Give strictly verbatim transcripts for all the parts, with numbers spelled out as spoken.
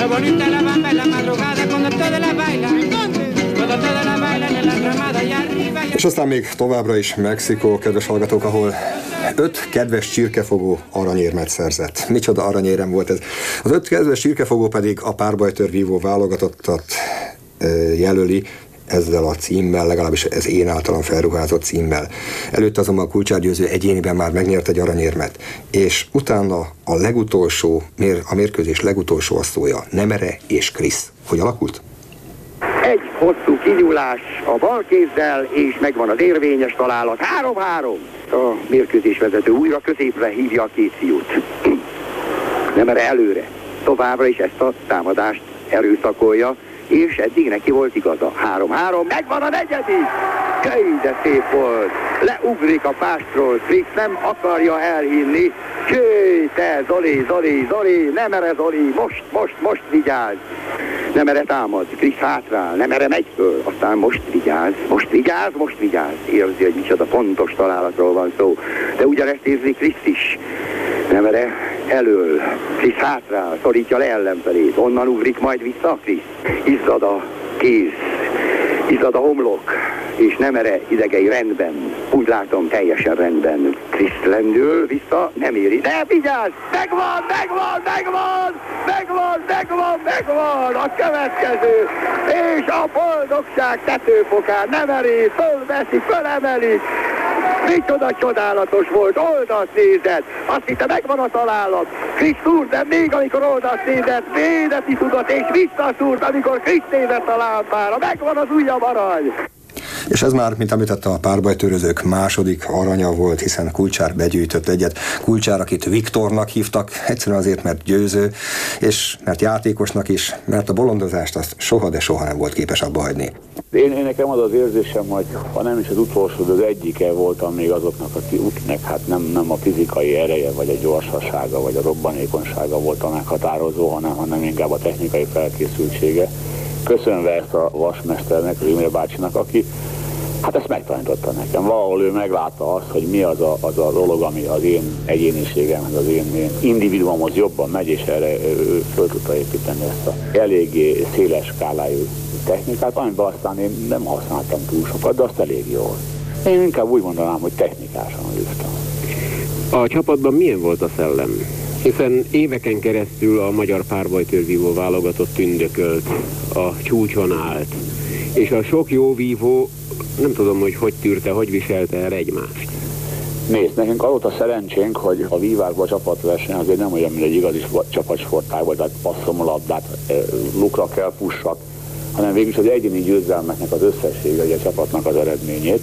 Lo bonita la bamba en la madrugada cuando todas la bailan. Cuando todas la bailan en la ramada y arriba. És aztán még továbbra is Mexikó, kedves hallgatók, ahol öt kedves csirkefogó aranyérmet szerzett. Micsoda aranyérem volt ez. Az öt kedves csirkefogó pedig a párbajtőr vívó válogatottat jelöli, ezzel a címmel, legalábbis ez én általam felruházott címmel. Előtt azonban Kulcsár Győző egyéniben már megnyert egy aranyérmet, és utána a legutolsó, a mérkőzés legutolsó osztója, Nemere és Krisz. Hogy alakult? Egy hosszú kinyúlás a bal kézzel, és megvan az érvényes találat. három-három. A mérkőzés vezető újra középre hívja a két fiút. Nemere előre. Továbbra is ezt a támadást erőszakolja, és eddig neki volt igaza. három-három, megvan a negyedik! Köly, de szép volt! Leugrik a pástról, Krisz nem akarja elhinni. Köly, te, Zoli, Zoli, Zoli, Nemere Zoli, most, most, most vigyázz! Nemere támad, Krisz hátrál, Nemere megy föl, aztán most vigyázz, most vigyázz, most vigyázz. Érzi, hogy micsoda pontos találatról van szó, de ugyanezt érzi Krisz is. Nemere elől, Krisz hátrál, szorítja le ellenfelét, onnan ugrik majd vissza Krisz. Izzad a kéz, izzad a homlok, és Nemere idegei rendben, úgy látom teljesen rendben. Krisz lendül, vissza, nem éri, de vigyázz, megvan, megvan, megvan, megvan, megvan, megvan, a következő, és a boldogság tetőfokán Nemeri, fölveszi, fölemeli. Micsoda csodálatos volt, oldalt nézett, azt hitte megvan a találat. Krisz szúrt, de még amikor oldalt nézett, védeti tudott, és visszaszúrt, amikor Krisz nézett a lámpára. Megvan az újabb arany. És ez már, mint említette, a párbajtőrözők második aranya volt, hiszen Kulcsár begyűjtött egyet. Kulcsár, akit Viktornak hívtak, egyszerűen azért, mert győző, és mert játékosnak is, mert a bolondozást azt soha, de soha nem volt képes abba hagyni. Én, én nekem az az érzésem, hogy ha nem is az utolsó, de az egyike voltam még azoknak, akiknek hát nem, nem a fizikai ereje, vagy a gyorsasága, vagy a robbanékonysága volt a meghatározó, hanem, hanem inkább a technikai felkészültsége. Köszönve ezt a vasmesternek, Imre bácsinak, aki hát ezt megtanította nekem. Valahol ő meglátta azt, hogy mi az a, az a dolog, ami az én egyéniségemhez, az én, én individuumhoz jobban megy, és erre ő föl tudta építeni ezt a eléggé széles skálájú technikát, amiben aztán én nem használtam túl sokat, de azt elég jól. Én inkább úgy mondanám, hogy technikásan űztem. A csapatban milyen volt a szellem? Hiszen éveken keresztül a magyar párbajtőrvívó válogatott tündökölt, a csúcson állt, és a sok jó vívó nem tudom, hogy hogy tűrte, hogy viselte el egymást. Nézd, nekünk adott a szerencsénk, hogy a vívásban a csapatverseny azért nem olyan, mint egy igazi csapatsportág, tehát passzom a labdát, lukra kell fussak, hanem végülis az egyéni győzelmeknek az összessége, a csapatnak az eredményét.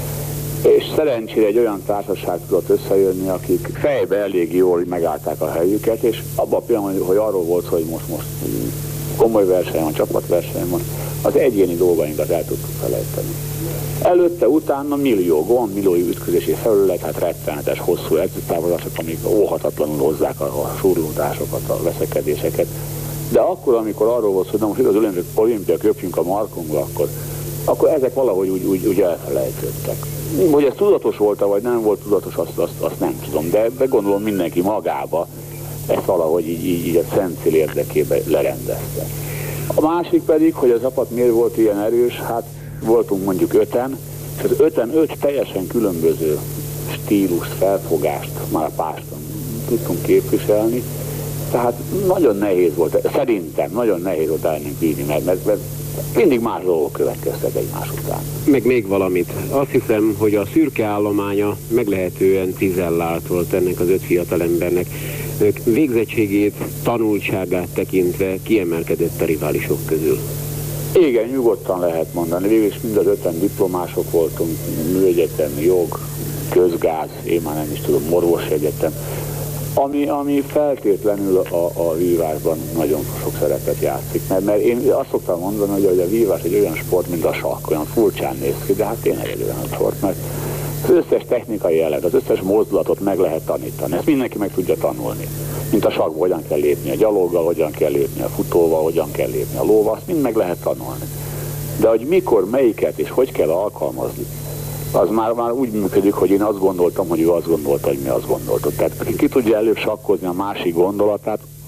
És szerencsére egy olyan társaság tudott összejönni, akik fejbe elég jól megállták a helyüket, és abban a pillanatban, hogy arról volt, hogy most, most komoly verseny van, csapatverseny van, az egyéni dolgainkat el tudtuk felejteni. Előtte, utána millió gond, millió ütközési felület, hát rettenetes, hosszú edzőtávozások, amik óhatatlanul hozzák a, a surlódásokat, a veszekedéseket. De akkor, amikor arról volt, hogy na most az olimpia köpjünk a markunkba, akkor, akkor ezek valahogy úgy, úgy, úgy elfelejtődtek. Hogy ez tudatos volt-e, vagy nem volt tudatos, azt, azt, azt nem tudom, de, de gondolom mindenki magába ezt valahogy így, így, így a szent cél érdekében lerendezte. A másik pedig, hogy a csapat miért volt ilyen erős, hát voltunk mondjuk öten, és az öten öt teljesen különböző stílust, felfogást már a páston tudtunk képviselni, tehát nagyon nehéz volt, szerintem nagyon nehéz volt elnünk bírni, mert, mert, mert mindig más dolgok következtek egymás után. Meg még valamit. Azt hiszem, hogy a szürke állománya meglehetően cizellált volt ennek az öt fiatalembernek. Ők végzettségét, tanultságát tekintve kiemelkedett a riválisok közül. Igen, nyugodtan lehet mondani. Végülis mind az öten diplomások voltunk, műegyetem, jog, közgáz, én már nem is tudom, orvosi egyetem. Ami, ami feltétlenül a, a vívásban nagyon sok szerepet játszik, mert, mert én azt szoktam mondani, hogy a vívás egy olyan sport, mint a sakk, olyan furcsán néz ki, de hát tényleg egy olyan sport, mert az összes technikai jelent, az összes mozdulatot meg lehet tanítani, ezt mindenki meg tudja tanulni. Mint a sakkban, hogyan kell lépni a gyaloggal, hogyan kell lépni a futóval, hogyan kell lépni a lóval, azt mind meg lehet tanulni. De hogy mikor, melyiket és hogy kell alkalmazni, az már, már úgy működik, hogy én azt gondoltam, hogy ő azt gondolta, hogy mi azt gondoltuk. Tehát aki ki tudja előbb sakkozni a másik gondolatát,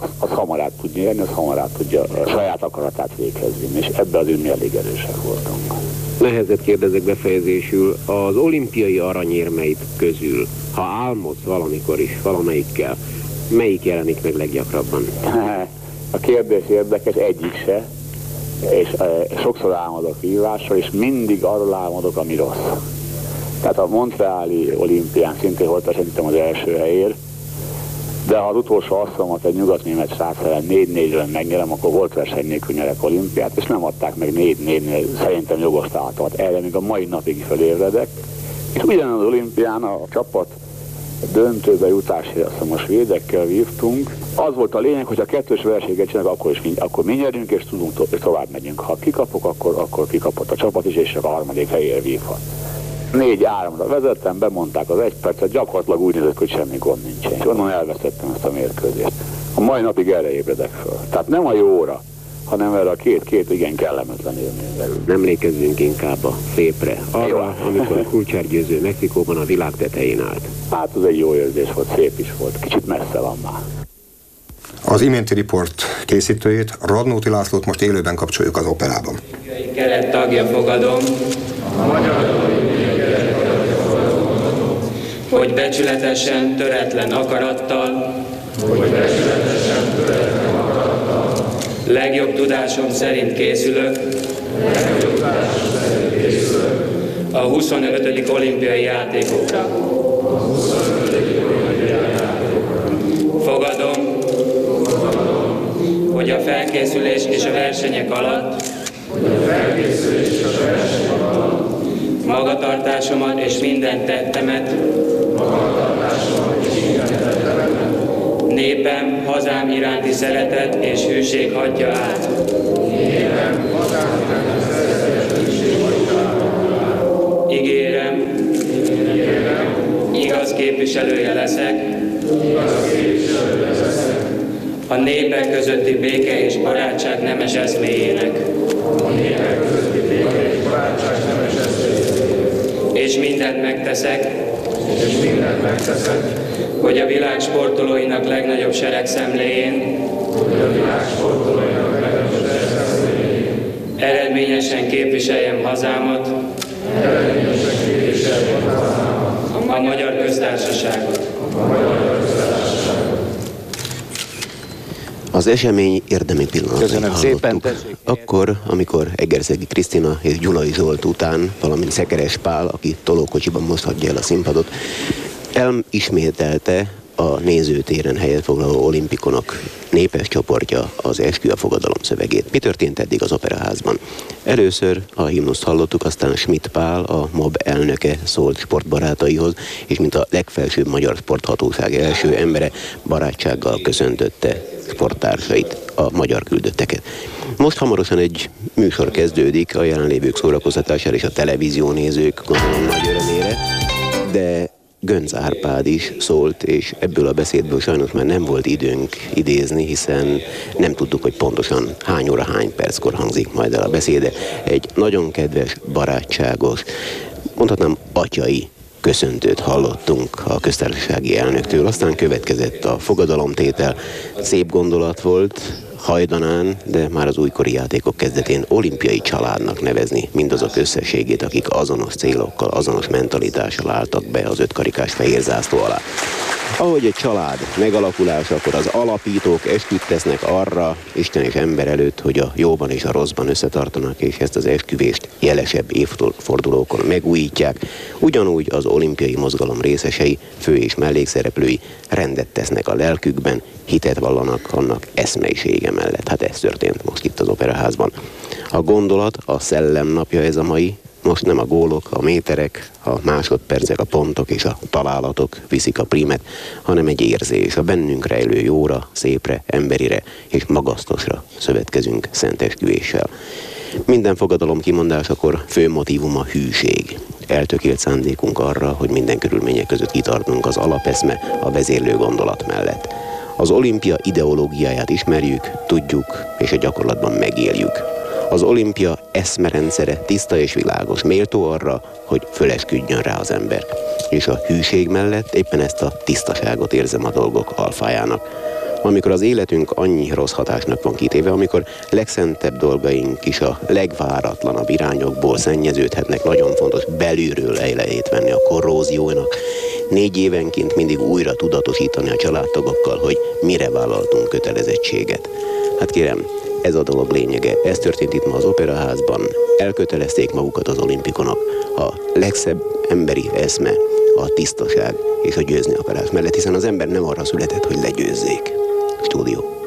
az hamar át tud nyerni, az hamar át tudja a saját akaratát véghez vinni, és ebbe az mi elég erősek voltunk. Nehezet kérdezek befejezésül, az olimpiai aranyérmeid közül, ha álmodsz valamikor is, valamelyikkel, melyik jelenik meg leggyakrabban? A kérdés érdekes, egyik se, és e, sokszor álmodok vívásról, és mindig arról álmodok, ami rossz. Tehát a Montreali olimpián szintén volt szerintem az első helyér, de ha az utolsó asszomat egy nyugatnémet srác ellen négy négyről megnyerem, akkor volt verseny nélkül nyerek olimpiát, és nem adták meg négy négynél szerintem jogos tátomat. Erre még a mai napig felébredek. És ugyanaz az olimpián a csapat döntőbe jutásért, azt most svédekkel vívtunk. Az volt a lényeg, hogy a kettős versenyeket csinálunk, akkor, is, akkor mi nyerünk, és tudunk to- és tovább megyünk. Ha kikapok, akkor, akkor kikapott a csapat is, és csak a harmadik helyért vívhat. Négy áramra vezettem, bemondták az egy percet, gyakorlatilag úgy nézett, hogy semmi gond nincsen. És onnan elvesztettem ezt a mérkőzést. A mai napig erre ébredek föl. Tehát nem a jóra, hanem erre a két-két igen kellemetlen élmény. Emlékezzünk inkább a szépre, arra, amikor a Kulcsár Győző Mexikóban a világ tetején állt. Hát az egy jó érzés volt, szép is volt, kicsit messze van már. Az iménti riport készítőjét, Radnóti Lászlót most élőben kapcsoljuk az operában. Keret tagja fogadom, hogy becsületesen, töretlen akarattal, hogy becsületesen, töretlen akarattal, legjobb tudásom szerint készülök, legjobb tudásom szerint készülök a huszonötödik olimpiai játékokra. A huszonötödik olimpiai játékokra. Fogadom, fogadom, hogy a felkészülés és a versenyek alatt, hogy a felkészülés és a versenyek alatt magatartásomat és minden tettemet, magatartásomat és minden tettemet népem, hazám iránti szeretet és hűség hagyja át. Népem, hazám iránti szeretet és hűség hagyja át. Ígérem, ígérem, igaz képviselője leszek, igaz képviselője leszek a népek közötti béke és barátság nemes eszméjének. A népek közötti béke és barátság nemes eszméjének. És mindent megteszek, és mindent megteszek, hogy a világ sportolóinak legnagyobb seregszemléjén, hogy a világ sportolóinak legnagyobb seregszemléjén eredményesen képviseljem hazámat, eredményesen képviseljem hazámat, a Magyar Köztársaságot. A Magyar Köztársaságot. Az esemény érdemi pillanatait hallottuk. Akkor, amikor Egerszegi Krisztina és Gyulai Zsolt után, valamint Szekeres Pál, aki tolókocsiban most hagyja el a színpadot, elismételte a nézőtéren helyet foglaló olimpikonok népes csoportja az Eskü a fogadalom szövegét. Mi történt eddig az Operaházban? Először a himnuszt hallottuk, aztán Schmidt Pál, a MOB elnöke szólt sportbarátaihoz, és mint a legfelsőbb magyar sporthatóság első embere barátsággal köszöntötte sporttársait, a magyar küldötteket. Most hamarosan egy műsor kezdődik a jelenlévők szórakoztatására és a televízió nézők gondolom nagy örömére, de Göncz Árpád is szólt, és ebből a beszédből sajnos már nem volt időnk idézni, hiszen nem tudtuk, hogy pontosan hány óra, hány perckor hangzik majd el a beszéde. Egy nagyon kedves, barátságos, mondhatnám atyai köszöntőt hallottunk a köztársasági elnöktől, aztán következett a fogadalomtétel. Szép gondolat volt, hajdanán, de már az újkori játékok kezdetén olimpiai családnak nevezni mindazok összességét, akik azonos célokkal, azonos mentalitással álltak be az ötkarikás fehér zászló alá. Ahogy egy család megalakulásakor az alapítók esküt tesznek arra, Isten és ember előtt, hogy a jóban és a rosszban összetartanak, és ezt az esküvést jelesebb évfordulókon megújítják, ugyanúgy az olimpiai mozgalom részesei, fő- és mellékszereplői rendet tesznek a lelkükben, hitet vallanak annak eszmeisége mellett. Hát ez történt most itt az Operaházban. A gondolat, a szellem napja ez a mai. Most nem a gólok, a méterek, a másodpercek, a pontok és a találatok viszik a prímet, hanem egy érzés, a bennünk rejlő jóra, szépre, emberire és magasztosra szövetkezünk szent esküvéssel. Minden fogadalom kimondásakor fő motívum a hűség. Eltökélt szándékunk arra, hogy minden körülmények között kitartunk az alapeszme, a vezérlő gondolat mellett. Az olimpia ideológiáját ismerjük, tudjuk és a gyakorlatban megéljük. Az olimpia eszmerendszere tiszta és világos, méltó arra, hogy fölesküdjön rá az ember. És a hűség mellett éppen ezt a tisztaságot érzem a dolgok alfájának. amikor az életünk annyi rossz hatásnak van kitéve, amikor legszentebb dolgaink is a legváratlanabb irányokból szennyeződhetnek, nagyon fontos belülről elejét venni a korróziónak, négy évenként mindig újra tudatosítani a családtagokkal, hogy mire vállaltunk kötelezettséget. Hát kérem, ez a dolog lényege. Ez történt itt ma az Operaházban. Elkötelezték magukat az olimpikonok. A legszebb emberi eszme, a tisztaság és a győzni akarás mellett, hiszen az ember nem arra született, hogy legyőzzék. Stúdió.